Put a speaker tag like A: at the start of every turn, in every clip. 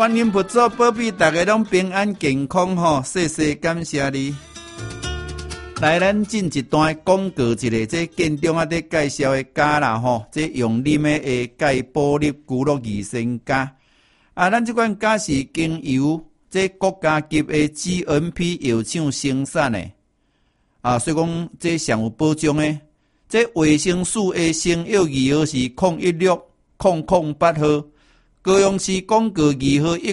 A: 观音菩萨保庇大家拢平安健康吼，谢谢感谢你。来，咱进一段广告一个，这建中啊在介绍的家啦吼，这用啉的钙补粒骨碌益生家啊，咱这款家是经由这国家级的 GMP 药厂生产的啊，所以讲这上有保障的。这维生素 A 生药2号是0160008号。高雄市广告2号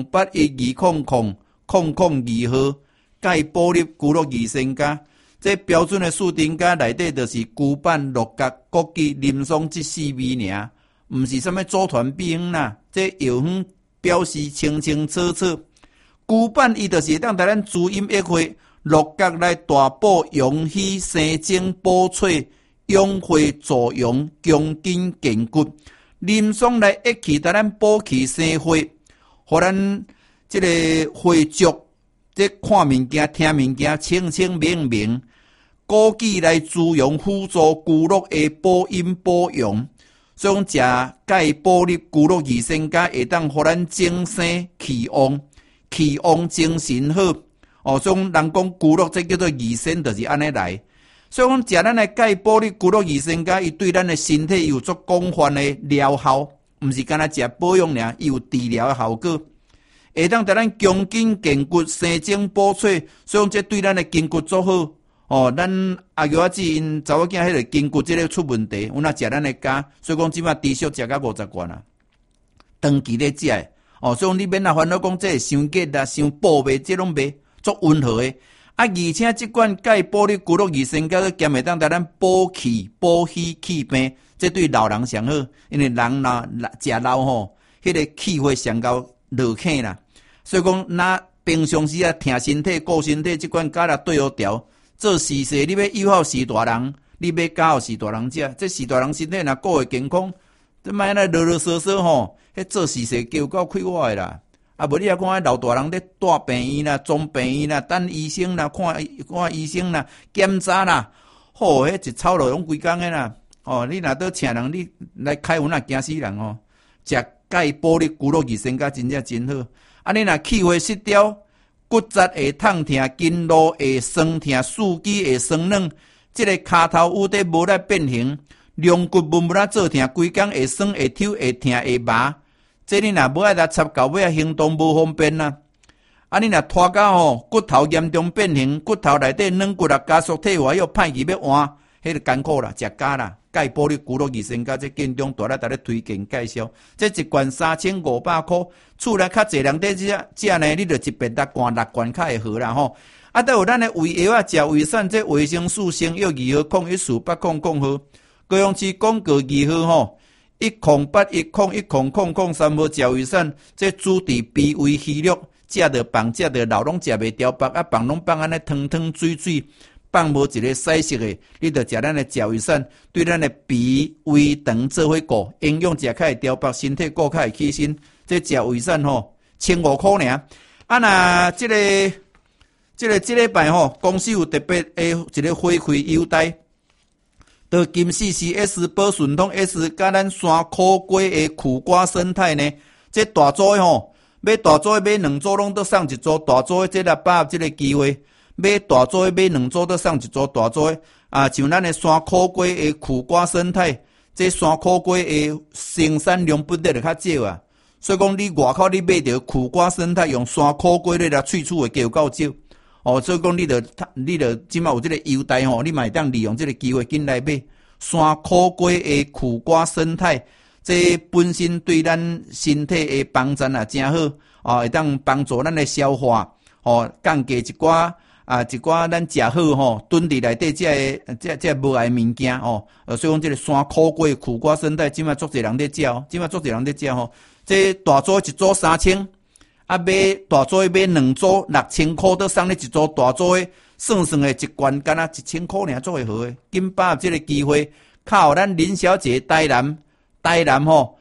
A: 10812000002号，钙补粒骨碌益生家，这标准的数丁家内底就是旧版六角枸杞林松这4味尔，毋是什么组团饼啦。这药方表示清清楚楚，旧版伊就是当带咱滋阴益血，六角来大补阳虚生精补髓，养血助阳，强筋健骨。林松来益气，带咱补气生血，互咱这个血足，这看物件、听物件清清明明。枸杞来滋养辅助骨碌的补阴补阳，所以讲食钙补粒骨碌益生家会当互咱精神气旺，气旺精神好。哦，所以人讲骨碌这叫做益生，就是安尼来。所以讲食咱的钙补粒骨碌益生家，伊对咱的身体有足广泛的疗效，毋是干那食保养尔，伊有治疗的效果，会当带咱强筋健骨、生精补髓，所以讲这对咱的筋骨足好。哦，咱阿舅阿姊因查某囝迄个筋骨这个出问题，有哪食咱的家，所以讲即摆低烧食到50罐啊，长期咧食的。哦，所以讲你免那烦恼讲这伤结啦、伤补袂，这拢袂足温和的。啊，而且即款钙补粒骨碌益生家，兼会当带咱补气、补虚、气病，这对老人上好，因为人老食老吼，迄个气血上高落起啦。所以讲，那平常时啊，听身体、顾身体，即款家啦对好调。做事势，你要友好时大人，你要教好时大人食。这时大人身体若顾会健康，这莫那啰啰嗦嗦吼，迄做事势叫到快活的啦。啊，无你啊看迄老大人咧住病院啦、装病院啦、等医生啦、看医生啦、检查啦，吼，迄一操劳用规工的啦。哦，你若倒请人，你来开门啊，惊死人哦！食钙补粒骨碌益生家真正真好。啊，你若气血失调，骨质会痛痛，筋络会酸痛，四肢会酸软，即个骹头有底无来变形，龙骨无啦做痛，规工会酸会抽会痛会麻。这你若无爱来插到尾啊，行动无方便啦。啊，你若拖到吼骨头严重变形，骨头内底软骨啊加速退化又歹去要换，迄个艰苦啦，食家啦。钙补粒骨碌益生家，这建中大力大咧推荐介绍。这一罐3500块，厝内较济人在食呢，你就100罐6罐较会好啦吼。啊，都有咱的胃药啊，食胃散这维生素生药2号014800号，高雄市广告2号吼。10810100003号食胃散，这主治脾胃虚弱，食着饭食着老拢食袂调饱，啊饭拢放安尼汤汤水水，放无一个彩色的，你着食咱的食胃散，对咱的脾胃肠做伙顾，营养食较会调饱，身体顾较会起身。这食胃散吼，1500块尔。啊那这礼拜吼，公司有特别的一个回馈优待。到金 CCS 宝顺通 S 甲咱山苦瓜的苦瓜生态呢，这大组的吼，买大组的买2组拢得送1组，大组的这来把握这个机会，买大组的买2组得送1组，大组的啊，像咱的山苦瓜的苦瓜生态，这山苦瓜的生产量本来就较少啊，所以讲你外口你买着苦瓜生态用山苦瓜来萃取的就够少。哦，所以讲你着即马有这个优待吼，你嘛会当利用这个机会进来买山苦瓜的苦瓜生态，这本身对咱身体的帮助也真好，哦，会当帮助咱的消化，哦，降低一寡咱食好吼，囤伫内底这无爱物件哦，所以讲这个山苦瓜的苦瓜生态，即马足侪人在食哦，即马足侪人在食吼，这大组1组3000。啊，买大组买2组6000块，都送你1组大组的，算算的一罐干啊1000块尔，足会好的。紧把握这个机会，靠咱林小姐台南吼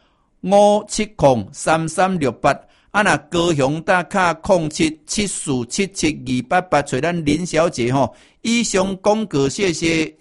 A: 5703368，啊那高雄大卡0774777288，找咱林小姐吼。以上广告，谢谢。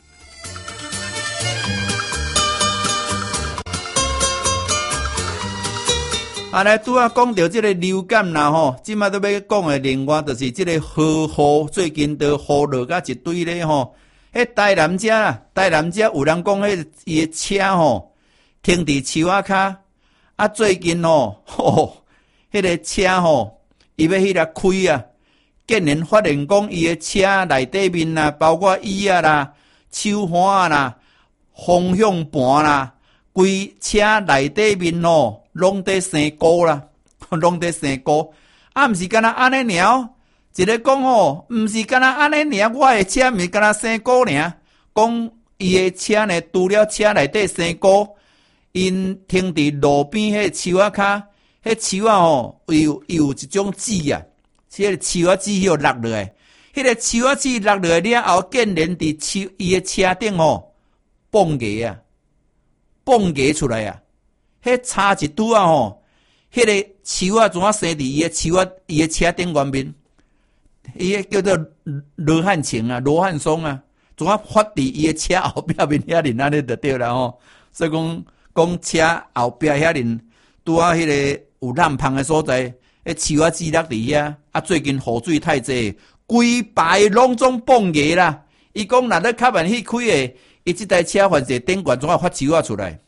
A: 来拄啊讲到这个流感啦吼，即马都要讲的另外就是这个豪雨，最近都雨落甲一堆咧吼。台南遮有人讲伊的车吼停伫树仔骹，最近迄个车吼，伊要迄个开啊，竟然发现讲伊的车内底面啦，包括椅啊啦、手环啦、方向盘啦，规车内底面拢在生菇啦，拢在生菇。毋是干那安尼尔，一个讲毋是干那安尼尔，我的车毋是干那生菇尔，讲伊的车呢，除了车内底生菇，因停伫路边迄树仔骹，迄树仔有一种籽啊，迄个树仔籽落落来，迄个树仔籽落落来了后，竟然伫伊的车顶蹦芽啊，蹦芽出来啊！迄差一拄啊迄个树啊，怎啊生伫伊的车顶外面？伊个叫做罗汉青啊，罗汉松啊，怎啊发伫伊的车后壁面遐尼安尼就对啦吼。所以讲车后壁遐尼拄啊，迄个有烂芳的所在，迄树啊籽落伫遐，最近雨水太济，规排拢总蹦芽啦。伊讲若咧较慢去开的。伊即台车反正顶悬总要发树仔出来，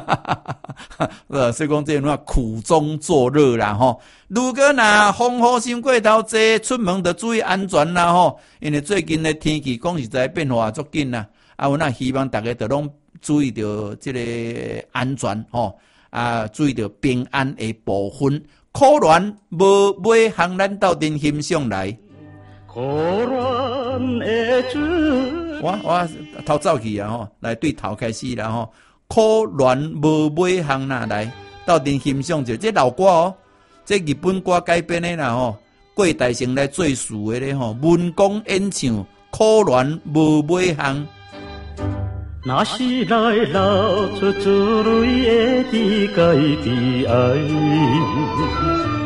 A: 所以讲这种苦中作乐啦吼。如果若风雨伤过头济，出门就注意安全啦吼。因为最近的天气讲实在变化足紧啦，我那希望大家都拢注意到这个安全吼，注意到平安的部分。可怜无买行咱斗阵欣赏来。可怜的主。我头走去啊吼，来对头开始啦吼。可怜无买行啦，来斗阵欣赏者，这老歌这日本歌改编的啦吼，郭大成来做事的咧吼，文工演唱，可怜无买行。那是来流出珠泪的地界的爱。